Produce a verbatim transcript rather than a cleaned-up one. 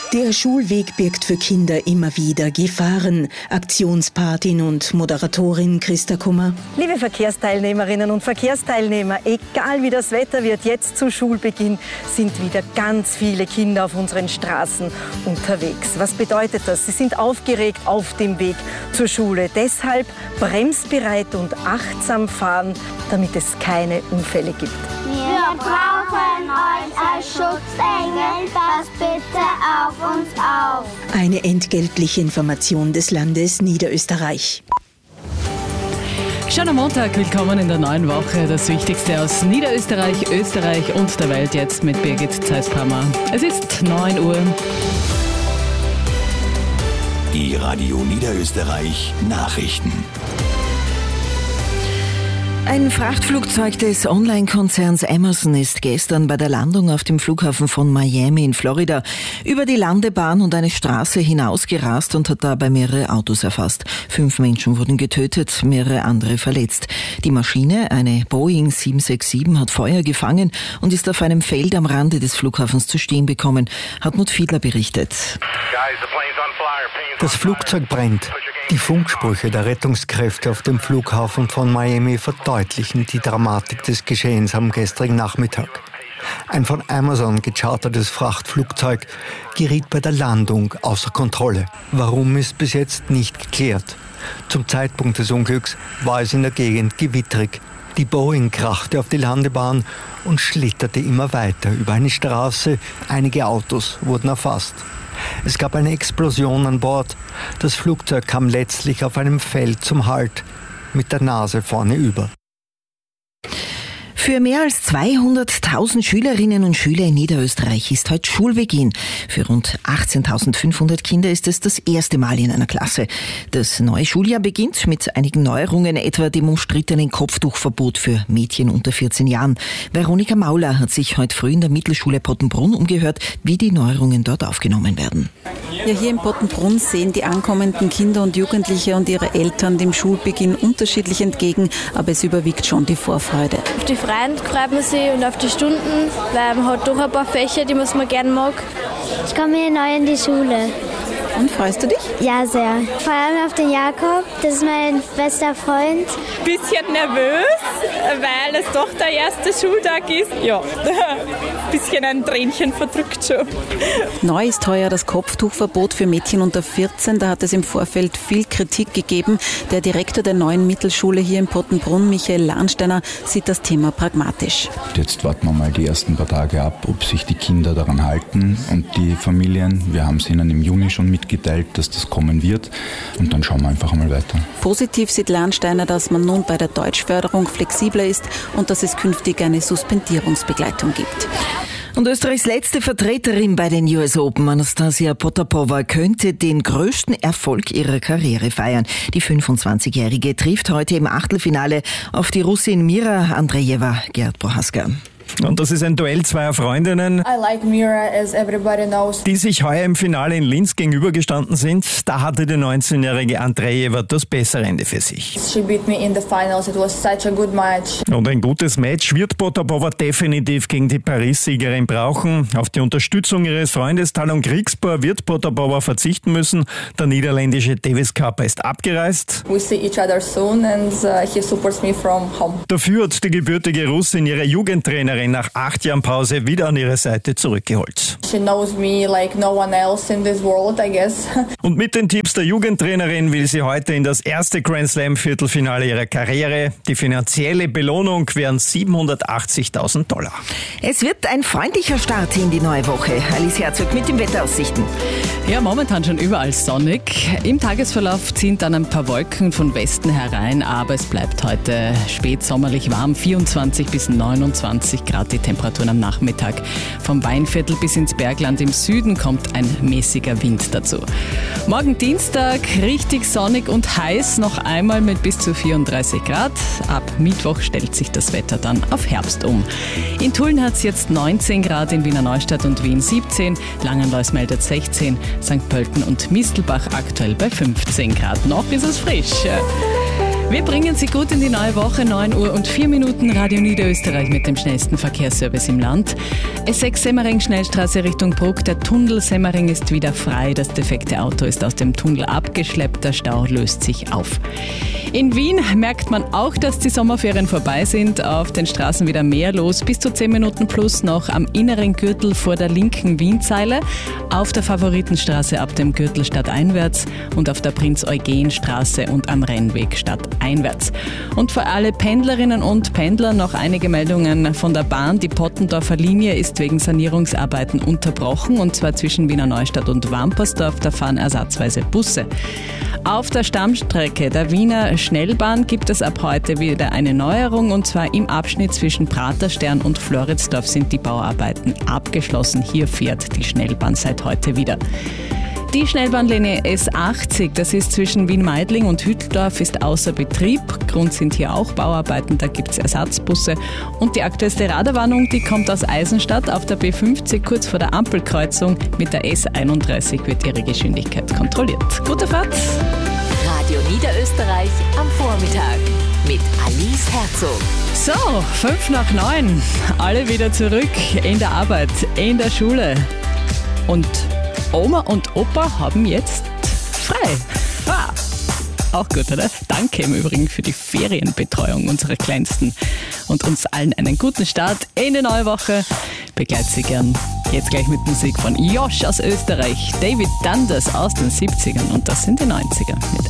Der Schulweg birgt für Kinder immer wieder Gefahren. Aktionspatin und Moderatorin Christa Kummer. Liebe Verkehrsteilnehmerinnen und Verkehrsteilnehmer, egal wie das Wetter wird, jetzt zu Schulbeginn sind wieder ganz viele Kinder auf unseren Straßen unterwegs. Was bedeutet das? Sie sind aufgeregt auf dem Weg zur Schule. Deshalb bremsbereit und achtsam fahren, damit es keine Unfälle gibt. Wir brauchen euch als Schutzengel, passt bitte auf uns auf. Eine entgeltliche Information des Landes Niederösterreich. Schon am Montag, willkommen in der neuen Woche. Das Wichtigste aus Niederösterreich, Österreich und der Welt jetzt mit Birgit Zeispammer. Es ist neun Uhr. Die Radio Niederösterreich Nachrichten. Ein Frachtflugzeug des Online-Konzerns Amazon ist gestern bei der Landung auf dem Flughafen von Miami in Florida über die Landebahn und eine Straße hinausgerast und hat dabei mehrere Autos erfasst. Fünf Menschen wurden getötet, mehrere andere verletzt. Die Maschine, eine Boeing sieben sechs sieben, hat Feuer gefangen und ist auf einem Feld am Rande des Flughafens zu stehen gekommen, hat Hartmut Fiedler berichtet. Das Flugzeug brennt. Die Funksprüche der Rettungskräfte auf dem Flughafen von Miami verdeutlichen die Dramatik des Geschehens am gestrigen Nachmittag. Ein von Amazon gechartertes Frachtflugzeug geriet bei der Landung außer Kontrolle. Warum ist bis jetzt nicht geklärt. Zum Zeitpunkt des Unglücks war es in der Gegend gewittrig. Die Boeing krachte auf die Landebahn und schlitterte immer weiter über eine Straße. Einige Autos wurden erfasst. Es gab eine Explosion an Bord. Das Flugzeug kam letztlich auf einem Feld zum Halt, mit der Nase vorne über. Für mehr als zweihunderttausend Schülerinnen und Schüler in Niederösterreich ist heute Schulbeginn. Für rund achtzehntausendfünfhundert Kinder ist es das erste Mal in einer Klasse. Das neue Schuljahr beginnt mit einigen Neuerungen, etwa dem umstrittenen Kopftuchverbot für Mädchen unter vierzehn Jahren. Veronika Mauler hat sich heute früh in der Mittelschule Pottenbrunn umgehört, wie die Neuerungen dort aufgenommen werden. Ja, hier in Pottenbrunn sehen die ankommenden Kinder und Jugendliche und ihre Eltern dem Schulbeginn unterschiedlich entgegen, aber es überwiegt schon die Vorfreude. Auf die Freien freut man sich und auf die Stunden, weil man hat doch ein paar Fächer, die man gerne mag. Ich komme neu in die Schule. Und freust du dich? Ja, sehr. Vor allem auf den Jakob, das ist mein bester Freund. Bisschen nervös, weil es doch der erste Schultag ist. Ja, ein bisschen ein Tränchen verdrückt schon. Neu ist heuer das Kopftuchverbot für Mädchen unter vierzehn. Da hat es im Vorfeld viel Kritik gegeben. Der Direktor der neuen Mittelschule hier in Pottenbrunn, Michael Lahnsteiner, sieht das Thema pragmatisch. Jetzt warten wir mal die ersten paar Tage ab, ob sich die Kinder daran halten und die Familien. Wir haben es ihnen im Juni schon mitgeteilt, dass das kommen wird, und dann schauen wir einfach mal weiter. Positiv sieht Lahnsteiner, dass man nun bei der Deutschförderung flexibler ist und dass es künftig eine Suspendierungsbegleitung gibt. Und Österreichs letzte Vertreterin bei den U S Open, Anastasia Potapova, könnte den größten Erfolg ihrer Karriere feiern. Die fünfundzwanzigjährige trifft heute im Achtelfinale auf die Russin Mira Andreeva. Gerd Prohaska. Und das ist ein Duell zweier Freundinnen, I like Mira, as everybody knows. die sich heuer im Finale in Linz gegenübergestanden sind. Da hatte die neunzehnjährige Andreeva das bessere Ende für sich. She beat me in the finals. It was such a good match. Und ein gutes Match wird Potapova definitiv gegen die Paris-Siegerin brauchen. Auf die Unterstützung ihres Freundes Talon Griekspoor wird Potapova verzichten müssen. Der niederländische Davis-Cuper ist abgereist. We see each other soon and uh, he supports me from home. Dafür hat die gebürtige Russin ihre Jugendtrainerin nach acht Jahren Pause wieder an ihre Seite zurückgeholt. She knows me like no one else in this world, I guess. Und mit den Tipps der Jugendtrainerin will sie heute in das erste Grand Slam Viertelfinale ihrer Karriere. Die finanzielle Belohnung wären siebenhundertachtzigtausend Dollar. Es wird ein freundlicher Start in die neue Woche. Alice Herzog mit den Wetteraussichten. Ja, momentan schon überall sonnig. Im Tagesverlauf ziehen dann ein paar Wolken von Westen herein, aber es bleibt heute spätsommerlich warm, vierundzwanzig bis neunundzwanzig Grad die Temperaturen am Nachmittag. Vom Weinviertel bis ins Bergland im Süden kommt ein mäßiger Wind dazu. Morgen Dienstag richtig sonnig und heiß, noch einmal mit bis zu vierunddreißig Grad. Ab Mittwoch stellt sich das Wetter dann auf Herbst um. In Tulln hat es jetzt neunzehn Grad, in Wiener Neustadt und Wien siebzehn, Langenlois meldet sechzehn, Sankt Pölten und Mistelbach aktuell bei fünfzehn Grad. Noch ist es frisch. Wir bringen Sie gut in die neue Woche, neun Uhr und vier Minuten, Radio Niederösterreich mit dem schnellsten Verkehrsservice im Land. S sechs Semmering Schnellstraße Richtung Bruck, der Tunnel Semmering ist wieder frei. Das defekte Auto ist aus dem Tunnel abgeschleppt, der Stau löst sich auf. In Wien merkt man auch, dass die Sommerferien vorbei sind. Auf den Straßen wieder mehr los, bis zu zehn Minuten plus noch am inneren Gürtel vor der linken Wienzeile, auf der Favoritenstraße ab dem Gürtel stadteinwärts und auf der Prinz-Eugen-Straße und am Rennweg stadteinwärts. Und für alle Pendlerinnen und Pendler noch einige Meldungen von der Bahn. Die Pottendorfer Linie ist wegen Sanierungsarbeiten unterbrochen, und zwar zwischen Wiener Neustadt und Wampersdorf. Da fahren ersatzweise Busse. Auf der Stammstrecke der Wiener Schnellbahn gibt es ab heute wieder eine Neuerung, und zwar im Abschnitt zwischen Praterstern und Floridsdorf sind die Bauarbeiten abgeschlossen. Hier fährt die Schnellbahn seit heute wieder. Die Schnellbahnlinie S achtzig, das ist zwischen Wien-Meidling und Hütteldorf, ist außer Betrieb. Grund sind hier auch Bauarbeiten, da gibt es Ersatzbusse. Und die aktuellste Radarwarnung, die kommt aus Eisenstadt. Auf der B fünfzig, kurz vor der Ampelkreuzung mit der S einunddreißig, wird ihre Geschwindigkeit kontrolliert. Gute Fahrt! Radio Niederösterreich am Vormittag mit Alice Herzog. So, fünf nach neun. Alle wieder zurück in der Arbeit, in der Schule. Und Oma und Opa haben jetzt frei. Ah, auch gut, oder? Danke im Übrigen für die Ferienbetreuung unserer Kleinsten und uns allen einen guten Start in die neue Woche. Begleitet Sie gern jetzt gleich mit Musik von Josh aus Österreich, David Dundas aus den siebzigern, und das sind die neunziger mit